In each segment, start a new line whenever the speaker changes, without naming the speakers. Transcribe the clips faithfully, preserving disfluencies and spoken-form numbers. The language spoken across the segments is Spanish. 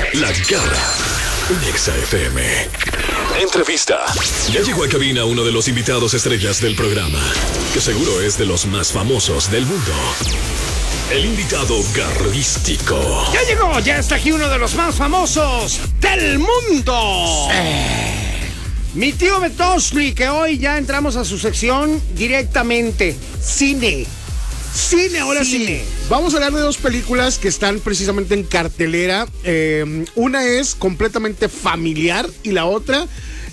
La Garra en Exa F M. Entrevista. Ya llegó a cabina uno de los invitados estrellas del programa, que seguro es de los más famosos del mundo. El invitado garrístico.
Ya llegó, ya está aquí uno de los más famosos del mundo. Sí. Mi tío Betoshli, que hoy ya entramos a su sección directamente. Cine. Cine, ahora cine. cine.
Vamos a hablar de dos películas que están precisamente en cartelera. Eh, una es completamente familiar y la otra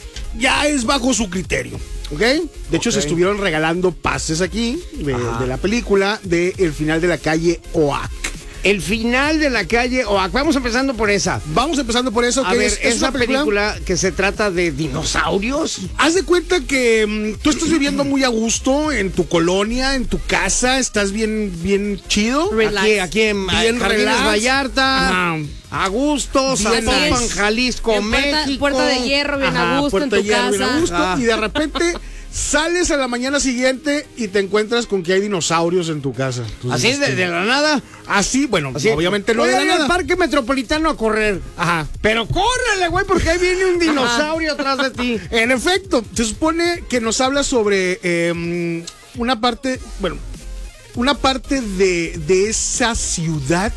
ya es bajo su criterio. ¿Ok? De okay. hecho, se estuvieron regalando pases aquí de, de la película de El final de la calle Oak.
El final de la calle Oak. Vamos empezando por esa.
Vamos empezando por eso.
A
que
ver,
es, es
esa
una película,
película que se trata de dinosaurios.
Haz de cuenta que um, tú estás viviendo muy a gusto en tu colonia, en tu casa. Estás bien, bien chido.
Relax. Aquí, aquí en bien Jardines Vallarta. Ajá. A gusto, Zapopan, Jalisco,
en puerta,
México.
Puerta de Hierro, bien
Ajá,
a gusto en tu
hierro,
casa.
Bien a gusto,
ah.
Y de repente sales a la mañana siguiente y te encuentras con que hay dinosaurios en tu casa.
Entonces, ¿así de, de la nada?
Así, bueno, así, obviamente no
voy
de la
a ir
nada.
al Parque Metropolitano a correr.
Ajá.
Pero córrele, güey, porque ahí viene un dinosaurio atrás de ti.
En efecto, se supone que nos habla sobre eh, una parte, bueno, una parte de, de esa ciudad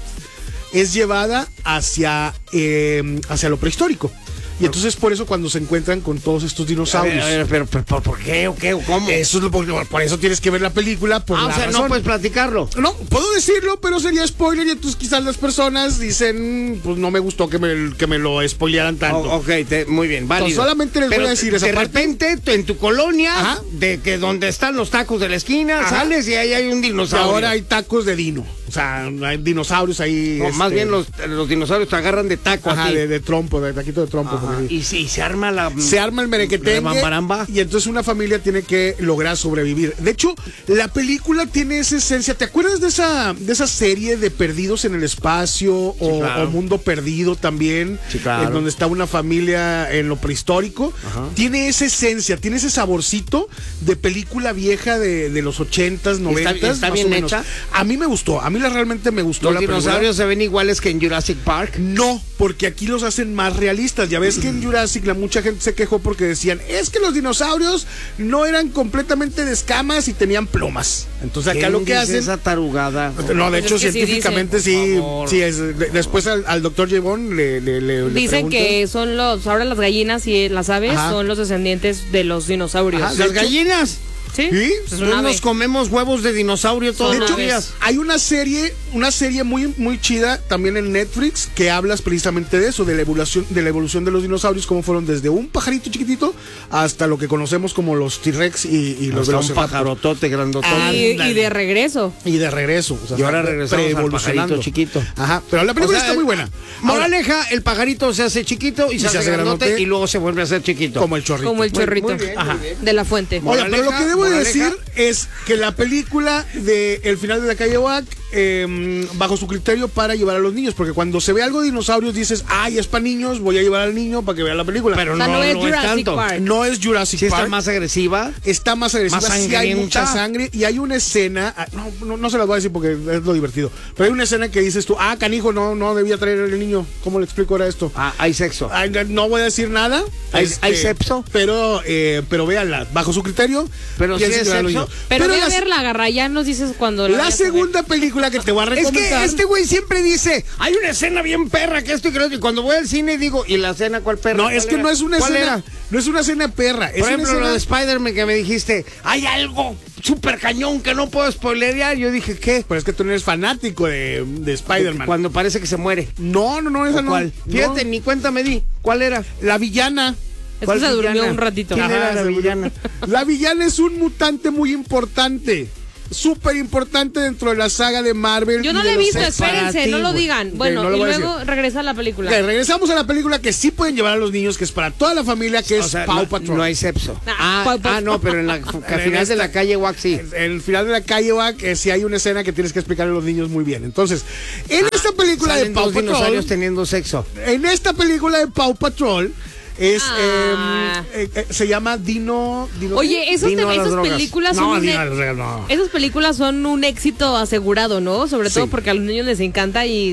es llevada hacia, eh, hacia lo prehistórico. Y entonces por eso cuando se encuentran con todos estos dinosaurios.
A ver, a ver, pero, pero, pero ¿por qué o qué o cómo?
Eso es lo, por, por eso tienes que ver la película. Por
ah,
la
o sea,
razón.
no puedes platicarlo.
No, puedo decirlo, pero sería spoiler y entonces quizás las personas dicen, pues no me gustó que me, que me lo spoilearan tanto.
Oh, ok, te, muy bien, válido.
Entonces, solamente les
pero
voy a decir esa
de
parte.
repente, en tu colonia,
Ajá.
de que donde están los tacos de la esquina,
Ajá.
sales y ahí hay un
Y
dinosaurio.
ahora hay tacos de dino. O sea, hay dinosaurios ahí.
No,
este,
más bien los, los dinosaurios te agarran de taco
Ajá,
a ti.
de, de trompo, de taquito de trompo.
Y, sí, se arma la...
Se arma el merequetengue y entonces una familia tiene que lograr sobrevivir. De hecho, la película tiene esa esencia. ¿Te acuerdas de esa de esa serie de Perdidos en el Espacio
sí,
o,
claro.
o Mundo Perdido también?
Sí, claro.
En donde está una familia en lo prehistórico. Ajá. Tiene esa esencia, tiene ese saborcito de película vieja de, de los ochentas, noventas.
¿Está, está bien hecha?
A mí me gustó, a mí la, realmente me gustó.
¿Los
la
dinosaurios
película.
se ven iguales que en Jurassic Park?
No, porque aquí los hacen más realistas. Ya ves que en Jurassic la mucha gente se quejó porque decían, es que los dinosaurios no eran completamente de escamas y tenían plumas. Entonces acá lo que hacen...
esa tarugada?
No, de hecho
es que
científicamente
sí,
sí,
dicen,
sí, sí es. De, después al, al doctor Jevon le, le, le
Dicen
le
que son los, ahora las gallinas y las aves Ajá. son los descendientes de los dinosaurios.
Ajá, ¿las gallinas?
¿Sí?
¿Sí?
Pues
no nos comemos huevos de dinosaurio todos los días.
Hay una serie, una serie muy, muy chida también en Netflix que hablas precisamente de eso, de la evolución, de la evolución de los dinosaurios, cómo fueron desde un pajarito chiquitito hasta lo que conocemos como los T-Rex y, y los
de
los
un pajarotote grandotote.
Ah, y, y de regreso.
Y de regreso. O sea,
y ahora regresamos al pajarito chiquito.
Ajá, pero la película
o sea,
está muy buena.
Moraleja, el pajarito se hace chiquito y, y se, se hace grandote, grandote y luego se vuelve a hacer chiquito.
Como el chorrito.
Como el chorrito. Muy, muy bien, Ajá. Muy bien. De la fuente.
Oye, pero lo que debo de decir es que la película de El final de la calle Oak, eh, bajo su criterio para llevar a los niños, porque cuando se ve algo de dinosaurios dices, ay, es para niños, voy a llevar al niño para que vea la película.
Pero
o sea,
no,
no, es
no
Jurassic
es tanto.
Park.
No es Jurassic
¿Sí
Park.
está más agresiva?
Está más agresiva,
más
sí hay mucha sangre y hay una escena, no, no, no se las voy a decir porque es lo divertido, pero hay una escena que dices tú, ah, canijo, no, no debía traer al niño, ¿cómo le explico ahora esto?
Ah, hay sexo.
Ay, no voy a decir nada.
¿Hay,
este,
¿hay sexo?
Pero, eh, pero véanla, bajo su criterio.
Pero sí es sexo.
Pero, pero
ve
a verla, agarra, ya nos dices cuando la
La segunda película que te voy a recomendar.
Es que este güey siempre dice, hay una escena bien perra que esto y que lo otro. Y cuando voy al cine digo, ¿y la escena cuál perra?
No, es que
era?
no es una
¿Cuál
escena.
Era?
No es una escena perra. Es
Por ejemplo,
una escena...
lo de Spider-Man que me dijiste, hay algo súper cañón que no puedo spoilerear. Yo dije, ¿qué?
Pero es que tú no eres fanático de, de Spider-Man.
Cuando parece que se muere.
No, no, no, esa no.
¿Cuál? Fíjate,
no.
ni cuenta me di. ¿Cuál era?
La villana.
Es que se durmió un ratito.
¿Quién
Ajá,
era la villana?
La villana es un mutante muy importante. Súper importante dentro de la saga de Marvel.
Yo no la he visto, espérense, no lo digan. Bueno,
okay, no
y luego regresa a la película.
Okay, regresamos a la película que sí pueden llevar a los niños, que es para toda la familia, que
o
es
sea,
Paw
no,
Patrol.
No hay sexo.
Ah,
ah, ah, no, pero en la al final de la calle Oak sí.
En el final de la calle Oak eh, sí hay una escena que tienes que explicarle a los niños muy bien. Entonces, en ah, esta película de Paw Patrol,
dinosaurios teniendo sexo.
En esta película de Paw Patrol es
ah.
eh, eh, se llama Dino, Dino
Oye, esos
Dino
te, esas películas
no,
son
Dino
un,
e no.
esas películas son un éxito asegurado, ¿no? Sobre todo sí. porque a los niños les encanta y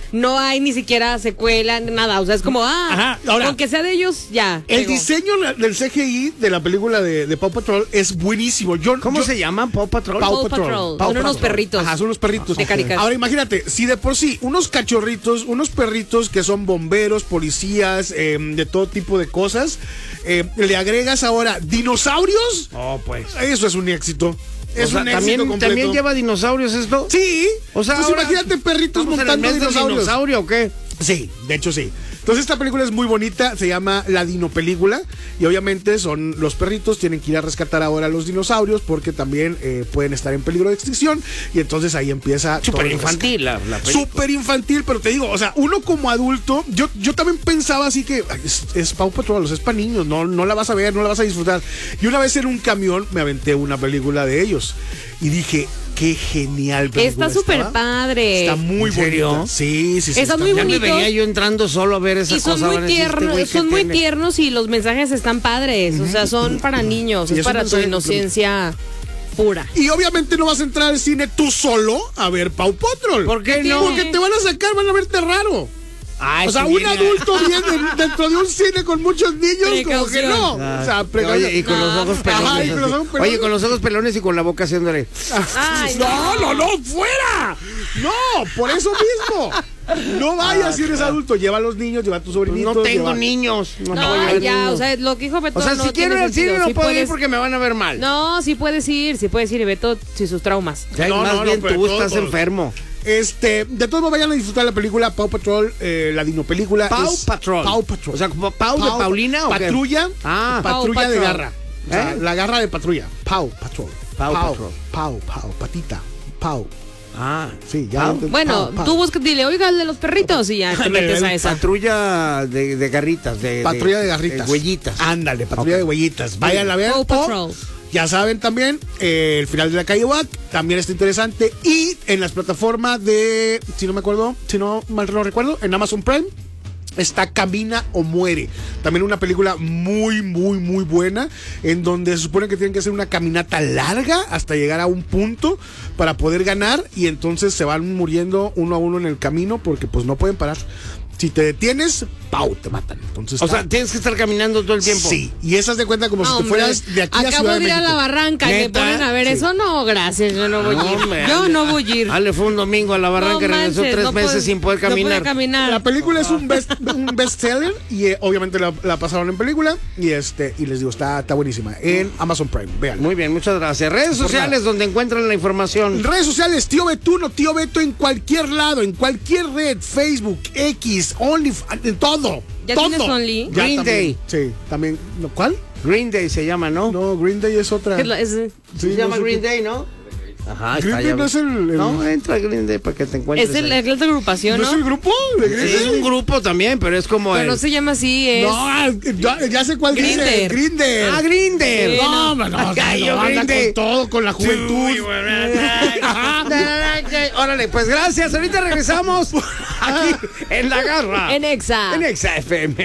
no hay ni siquiera secuela, nada. O sea, es como, ah,
Ajá, ahora,
aunque sea de ellos, ya.
El
pegó.
diseño del C G I de la película de, de Paw Patrol es buenísimo. Yo,
¿Cómo
yo-
se llama? Paw Patrol.
Paw
Paw
Patrol.
Patrol.
Paw
Son unos
Patrol.
perritos.
Ajá, son unos perritos.
De caricatura.
Ahora imagínate, si de por sí unos cachorritos, unos perritos que son bomberos, policías, eh, de todo tipo de cosas, eh, le agregas ahora dinosaurios,
Oh, pues.
eso es un éxito. Es
O sea,
un éxito
¿también,
completo.
¿También lleva dinosaurios esto?
Sí.
O sea,
pues
ahora
imagínate perritos
¿estamos en el
montando
mes del
dinosaurios.
dinosaurio o qué?
Sí, de hecho sí. Entonces esta película es muy bonita, se llama La Dino Película y obviamente son los perritos, tienen que ir a rescatar ahora a los dinosaurios porque también eh, pueden estar en peligro de extinción y entonces ahí empieza... todo
Súper
el
infantil la, la película.
Súper infantil, pero te digo, o sea, uno como adulto, yo, yo también pensaba así que ay, es, es Paw Patrol, es para niños, no, no la vas a ver, no la vas a disfrutar. Y una vez en un camión me aventé una película de ellos y dije, qué genial película
Está súper
estaba.
padre.
Está muy
¿En serio?
bonita. Sí, sí, sí.
Está muy
Ya me
bonito.
veía yo entrando solo a ver esa
Y son
cosa.
muy
van a decir, este
tiernos,
güey, ¿qué
son muy
tiene?
tiernos y los mensajes están padres. O sea, son para niños,
Sí,
es
es un
para tu
mensaje-
inocencia pura.
Y obviamente no vas a entrar al cine tú solo a ver Paw Patrol.
¿Por qué no?
Porque te van a sacar, van a verte raro.
Ay,
O sea,
sí
un
viene-
adulto viene dentro de un cine con muchos niños, como que no.
Ah,
O sea,
oye, y con los
No,
ojos
ajá,
pelones.
y con los
así.
ojos pelones.
Oye, con los ojos pelones y con la boca haciéndole.
Ay,
no, no, no, fuera. No, por eso mismo. No vayas si eres adulto. Lleva a los niños, lleva a tus sobrinitos.
No tengo
lleva-
niños. No,
No,
voy a ver
ya,
niños.
o sea, lo que dijo Beto
O sea,
no
si quiero ir
tiene
al cine
sentido.
no
Sí
puedo ir
puedes-
porque me van a ver mal.
No, sí puedes ir, sí puedes ir y Beto sin sus traumas.
Ya,
No,
más
no, no,
bien
pero
tú
todos-
estás enfermo.
Este, de todos modos vayan a disfrutar la película Paw Patrol, eh, la Dino Película.
Paw
es
Patrol.
Paw Patrol.
O sea, como Pau de Paulina o qué?
Patrulla.
Ah.
Patrulla
Paw
de
Patrol.
garra. O sea,
¿Eh?
la garra de patrulla. Paw Patrol.
Paw
Paw
Patrol.
Paw, Paw, patita. Paw.
Ah,
Sí, ya.
Paw.
entendí.
Bueno,
Paw, Paw.
tú buscas, dile, oiga, el de los perritos y ya te metes a esa.
patrulla de, de garritas. De,
Patrulla de garritas.
De huellitas.
Ándale, patrulla
Ok.
de huellitas. Vayan a ver.
Paw
o,
Patrol.
ya saben también, eh, el final de la calle Wack también está interesante. Y en las plataformas de, si no me acuerdo, si no mal no recuerdo, en Amazon Prime está Camina o Muere. También una película muy, muy, muy buena, en donde se supone que tienen que hacer una caminata larga hasta llegar a un punto para poder ganar, y entonces se van muriendo uno a uno en el camino porque pues no pueden parar. Si te detienes, ¡pau! Te matan. Entonces
O
está-
sea, tienes que estar caminando todo el tiempo.
Sí, y esas de cuenta como si te
Hombre,
fueras de aquí a
acabo
Ciudad
de
de
ir a
México.
la barranca y me
¿Neta?
ponen a ver
Sí.
eso. No, gracias, yo no voy a ir.
hombre,
Yo
Ale.
no voy a ir.
Ale fue un domingo a la barranca y
No
regresó
manches,
tres
no
meses
puedo-
sin poder
No
caminar.
puedo caminar.
La película es un best un bestseller y eh, obviamente la, la pasaron en película y este y les digo está está buenísima en Amazon Prime. Vean.
Muy bien, muchas gracias. Redes
Por
sociales donde encuentran la información.
Redes sociales, Tío Betuno, Tío Beto en cualquier lado, en cualquier red, Facebook, X, OnlyFans, en todo.
¿Ya
todo.
tienes Only?
Ya
Green
también.
Day.
Sí, también. ¿No, ¿Cuál?
Green Day se llama, ¿no?
No, Green Day es otra.
Es la- es-
Sí,
se
no
llama
sé
Green
qué-
Day, ¿no? Ajá,
Green
está,
Day
ya
no
ves.
es el, el-
No, entra a Green Day para que te encuentres.
es el,
ahí.
es la agrupación,
¿No
¿no?
es el grupo de Green
Sí,
Day?
es un grupo también, pero es como
Pero
el...
no se llama así, es.
No, ya, ya sé cuál dice.
Grinder.
Grinder.
Ah, Grinder.
Sí,
No, no, no,
Ay,
no,
yo
anda
Green Day.
con todo, con la juventud.
Órale, pues gracias. Ahorita regresamos aquí en La Garra.
En Exa.
En Exa F M.